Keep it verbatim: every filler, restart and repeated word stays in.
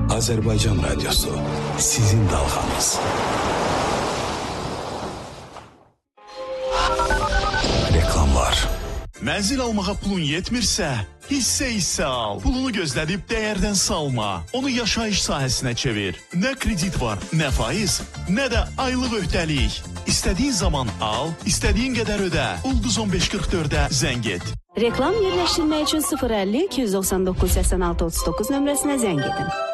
Azerbaycan Radyosu, sizin dalğanız. Reklamlar. Mənzil almağa pulun yetmirsə, hissə-hissə al. Pulunu gözlədib dəyərdən salma. Onu yaşayış sahəsinə çevir. Nə kredit var, nə faiz, nə də aylıq öhdəlik. İstədiyin zaman al, istədiyin qədər ödə. Ulduz on beş qırx dördə zəng et. Reklam yerləşdirmək üçün sıfır əlli iki yüz doxsan doqquz səksən altı otuz doqquz nömrəsinə zəng edin.